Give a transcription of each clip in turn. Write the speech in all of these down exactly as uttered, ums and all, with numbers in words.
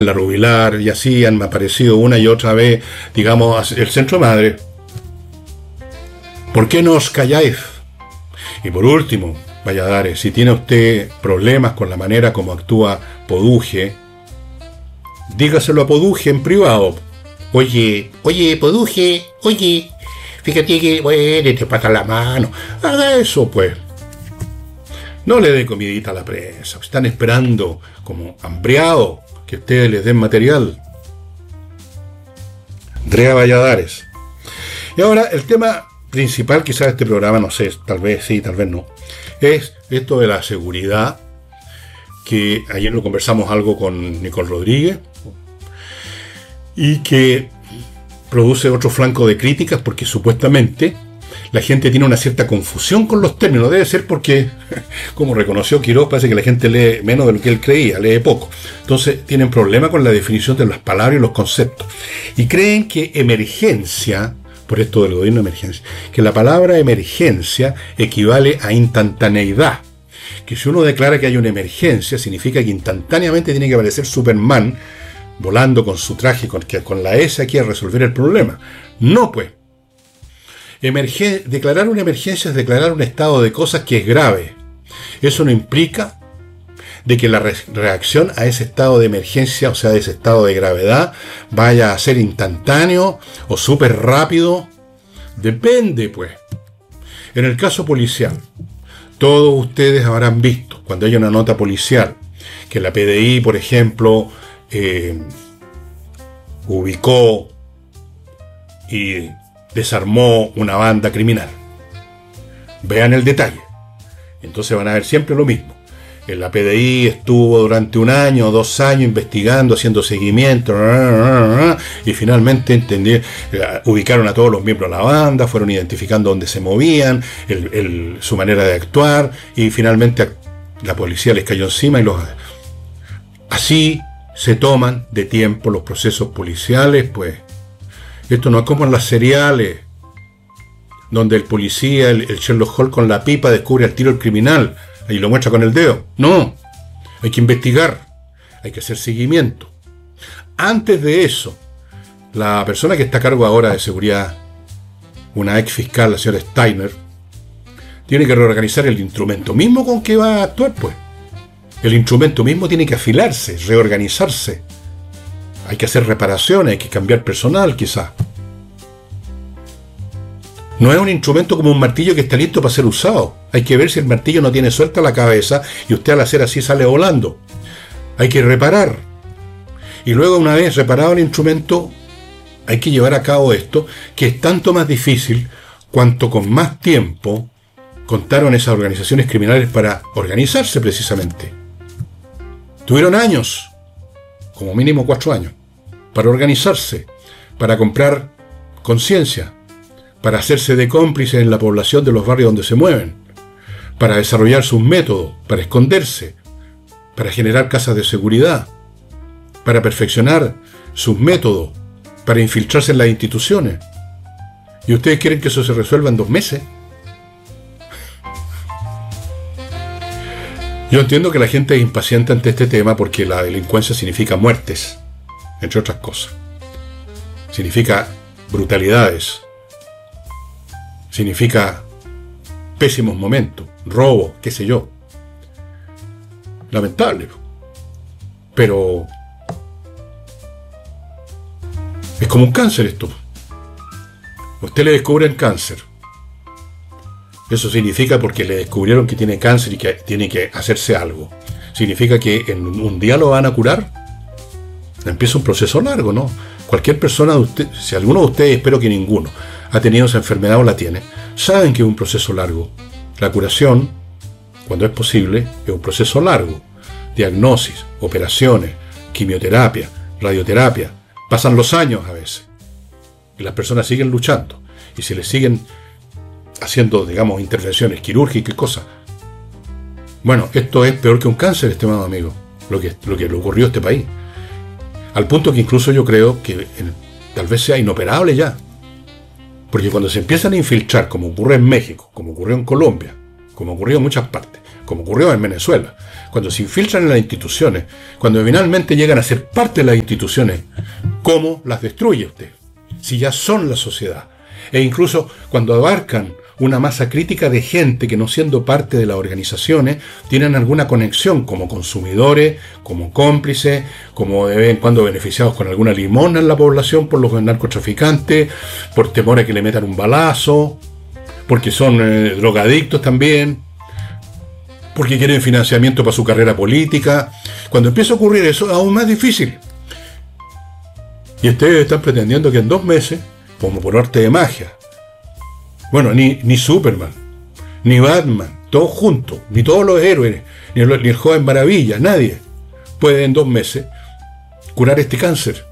la Rubilar, y así han aparecido una y otra vez, digamos, el Centro Madre. ¿Por qué no os calláis? Y por último, Valladares, si tiene usted problemas con la manera como actúa Poduje, dígaselo a Poduje en privado. Oye, oye, Poduje, oye, fíjate que, bueno, te pasa la mano. Haga eso, pues. No le dé comidita a la prensa. Están esperando, como hambriados, que ustedes les den material. Andrea Valladares. Y ahora, el tema principal quizás de este programa, no sé, tal vez sí, tal vez no, es esto de la seguridad, que ayer lo conversamos algo con Nicole Rodríguez, y que produce otro flanco de críticas porque supuestamente la gente tiene una cierta confusión con los términos. Debe ser porque, como reconoció Quiroz, parece que la gente lee menos de lo que él creía, lee poco. Entonces tienen problema con la definición de las palabras y los conceptos. Y creen que emergencia, por esto del gobierno de emergencia, que la palabra emergencia equivale a instantaneidad. Que si uno declara que hay una emergencia, significa que instantáneamente tiene que aparecer Superman volando con su traje, con, con la S aquí a resolver el problema. No, pues. Emergen- declarar una emergencia es declarar un estado de cosas que es grave. Eso no implica de que la re- reacción a ese estado de emergencia, o sea, de ese estado de gravedad, vaya a ser instantáneo o súper rápido. Depende, pues. En el caso policial, todos ustedes habrán visto, cuando hay una nota policial, que la P D I, por ejemplo, eh, ubicó y desarmó una banda criminal. Vean el detalle. Entonces van a ver siempre lo mismo. En la P D I estuvo durante un año o dos años investigando, haciendo seguimiento, y finalmente entendí, ubicaron a todos los miembros de la banda, fueron identificando dónde se movían, el, el, su manera de actuar, y finalmente la policía les cayó encima y los... Así se toman de tiempo los procesos policiales, pues. Esto no es como en las seriales, donde el policía, el, el Sherlock Holmes con la pipa descubre al tiro el criminal y lo muestra con el dedo. No, hay que investigar, hay que hacer seguimiento. Antes de eso, la persona que está a cargo ahora de seguridad, una ex fiscal, la señora Steiner, tiene que reorganizar el instrumento mismo con que va a actuar, pues. El instrumento mismo tiene que afilarse, reorganizarse. Hay que hacer reparaciones, hay que cambiar personal, quizás. No es un instrumento como un martillo que está listo para ser usado. Hay que ver si el martillo no tiene suelta la cabeza y usted al hacer así sale volando. Hay que reparar. Y luego, una vez reparado el instrumento, hay que llevar a cabo esto, que es tanto más difícil cuanto con más tiempo contaron esas organizaciones criminales para organizarse precisamente. Tuvieron años, como mínimo cuatro años, para organizarse, para comprar conciencia, para hacerse de cómplices en la población de los barrios donde se mueven, para desarrollar sus métodos, para esconderse, para generar casas de seguridad, para perfeccionar sus métodos, para infiltrarse en las instituciones. ¿Y ustedes quieren que eso se resuelva en dos meses? Yo entiendo que la gente es impaciente ante este tema porque la delincuencia significa muertes, entre otras cosas. Significa brutalidades. Significa pésimos momentos, robo, qué sé yo. Lamentable. Pero es como un cáncer esto. A usted le descubren cáncer. Eso significa porque le descubrieron que tiene cáncer y que tiene que hacerse algo. ¿Significa que en un día lo van a curar? Empieza un proceso largo, ¿no? Cualquier persona de usted, si alguno de ustedes, espero que ninguno, ha tenido esa enfermedad o la tiene, saben que es un proceso largo. La curación, cuando es posible, es un proceso largo. Diagnosis, operaciones, quimioterapia, radioterapia. Pasan los años a veces. Y las personas siguen luchando. Y si le siguen haciendo, digamos, intervenciones quirúrgicas y cosas. Bueno, esto es peor que un cáncer, estimado amigo, lo que, lo que le ocurrió a este país. Al punto que incluso yo creo que en, tal vez sea inoperable ya. Porque cuando se empiezan a infiltrar, como ocurre en México, como ocurrió en Colombia, como ocurrió en muchas partes, como ocurrió en Venezuela, cuando se infiltran en las instituciones, cuando finalmente llegan a ser parte de las instituciones, ¿cómo las destruye usted? Si ya son la sociedad. E incluso cuando abarcan una masa crítica de gente que, no siendo parte de las organizaciones, tienen alguna conexión como consumidores, como cómplices, como de vez en cuando beneficiados con alguna limosna en la población por los narcotraficantes, por temor a que le metan un balazo, porque son eh, drogadictos también, porque quieren financiamiento para su carrera política. Cuando empieza a ocurrir eso, es aún más difícil. Y ustedes están pretendiendo que en dos meses, como por arte de magia, bueno, ni, ni Superman, ni Batman, todos juntos, ni todos los héroes, ni el, ni el joven maravilla, nadie puede en dos meses curar este cáncer.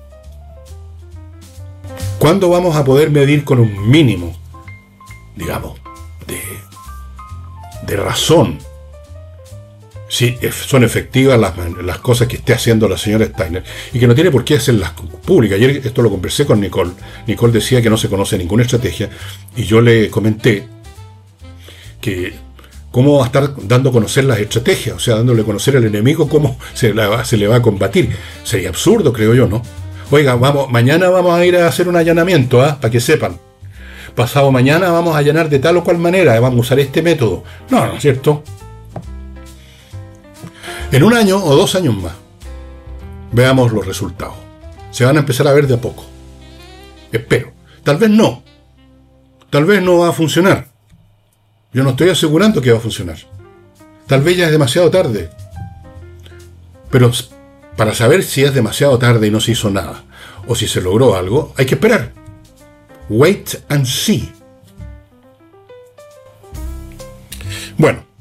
¿Cuándo vamos a poder medir con un mínimo, digamos, de, de razón, si son efectivas las, las cosas que esté haciendo la señora Steiner, y que no tiene por qué hacerlas públicas? Ayer esto lo conversé con Nicole. Nicole decía que no se conoce ninguna estrategia, y yo le comenté que cómo va a estar dando a conocer las estrategias, o sea, dándole a conocer al enemigo cómo se, la, se le va a combatir. Sería absurdo, creo yo, ¿no? Oiga, vamos, mañana vamos a ir a hacer un allanamiento, ¿ah? Para que sepan. Pasado mañana vamos a allanar de tal o cual manera, vamos a usar este método. No, ¿no es cierto? En un año o dos años más, veamos los resultados. Se van a empezar a ver de a poco. Espero. Tal vez no. Tal vez no va a funcionar. Yo no estoy asegurando que va a funcionar. Tal vez ya es demasiado tarde. Pero para saber si es demasiado tarde y no se hizo nada, o si se logró algo, hay que esperar. Wait and see. Bueno.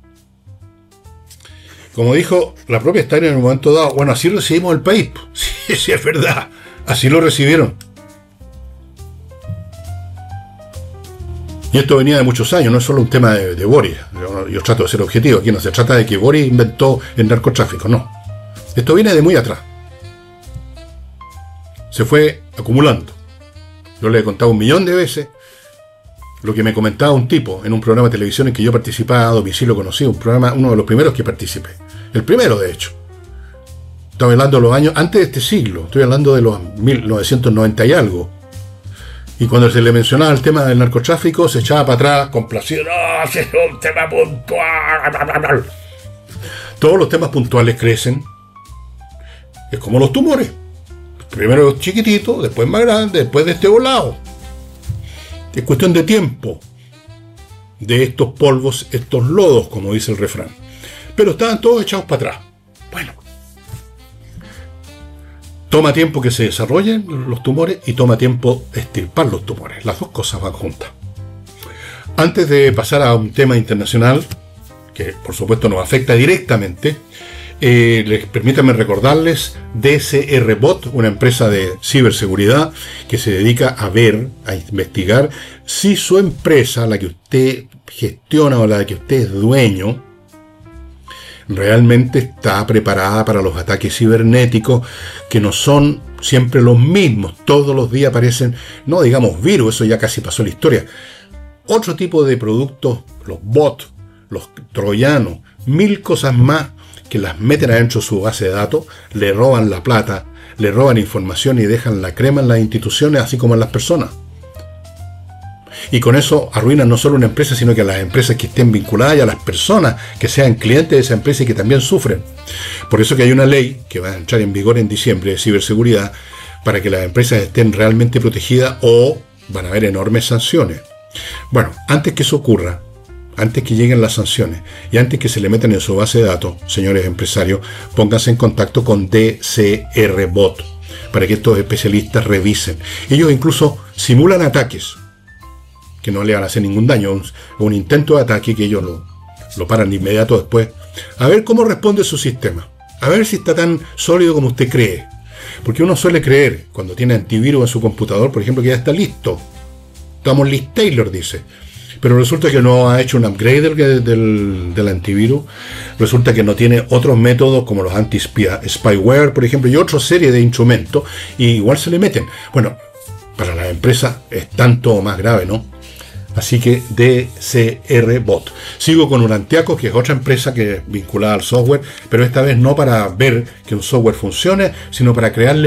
Como dijo la propia Steiner en un momento dado, bueno, así recibimos el país. Sí, sí, es verdad. Así lo recibieron. Y esto venía de muchos años, no es solo un tema de, de Boris. Yo, yo trato de ser objetivo. Aquí no se trata de que Boris inventó el narcotráfico, no. Esto viene de muy atrás. Se fue acumulando. Yo le he contado un millón de veces lo que me comentaba un tipo en un programa de televisión en que yo participaba a domicilio conocido, un programa, uno de los primeros que participé. El primero, de hecho. Estaba hablando de los años antes de este siglo, estoy hablando de los mil novecientos noventa y algo. Y cuando se le mencionaba el tema del narcotráfico, se echaba para atrás, complacido. ¡No, ese es un tema puntual! Todos los temas puntuales crecen. Es como los tumores. Primero chiquitito, después más grande, después de este volado. Es cuestión de tiempo de estos polvos, estos lodos, como dice el refrán. Pero estaban todos echados para atrás. Bueno. Toma tiempo que se desarrollen los tumores y toma tiempo extirpar los tumores. Las dos cosas van juntas. Antes de pasar a un tema internacional, que por supuesto nos afecta directamente, Eh, les, permítanme recordarles D C R Bot, una empresa de ciberseguridad que se dedica a ver, a investigar si su empresa, la que usted gestiona o la que usted es dueño, realmente está preparada para los ataques cibernéticos, que no son siempre los mismos. Todos los días aparecen, no digamos virus, eso ya casi pasó la historia. Otro tipo de productos, los bots, los troyanos, mil cosas más, que las meten adentro de su base de datos, le roban la plata, le roban información y dejan la crema en las instituciones, así como en las personas. Y con eso arruinan no solo una empresa, sino que a las empresas que estén vinculadas y a las personas que sean clientes de esa empresa y que también sufren. Por eso que hay una ley que va a entrar en vigor en diciembre de ciberseguridad, para que las empresas estén realmente protegidas, o van a haber enormes sanciones. Bueno, antes que eso ocurra, antes que lleguen las sanciones y antes que se le metan en su base de datos, señores empresarios, pónganse en contacto con D C R Bot para que estos especialistas revisen. Ellos incluso simulan ataques que no le van a hacer ningún daño, un, un intento de ataque que ellos lo, lo paran de inmediato después, a ver cómo responde su sistema, a ver si está tan sólido como usted cree. Porque uno suele creer, cuando tiene antivirus en su computador, por ejemplo, que ya está listo. Estamos Liz Taylor, dice. Pero resulta que no ha hecho un upgrade del, del, del antivirus. Resulta que no tiene otros métodos como los anti-spyware, por ejemplo, y otra serie de instrumentos, y igual se le meten. Bueno, para la empresa es tanto más grave, ¿no? Así que D C R Bot. Sigo con Urantiaco, que es otra empresa que es vinculada al software, pero esta vez no para ver que un software funcione, sino para crearle